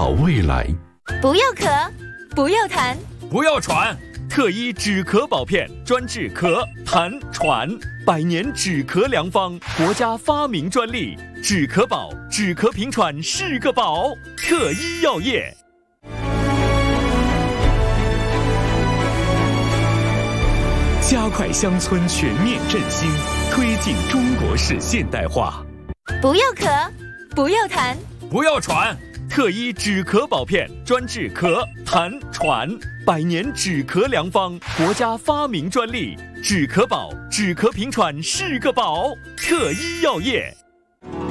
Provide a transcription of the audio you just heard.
好未来。 不要咳，不要痰， 不要喘。特医止咳宝片，专治咳、痰、喘，100年止咳良方，国家发明专利。止咳宝，止咳平喘是个宝。特医药业。 加快乡村全面振兴，推进中国式现代化。 不要咳，不要痰， 不要喘。特医止咳宝片，专治咳、痰、喘，100年止咳良方，国家发明专利。止咳宝，止咳平喘是个宝。特医药业。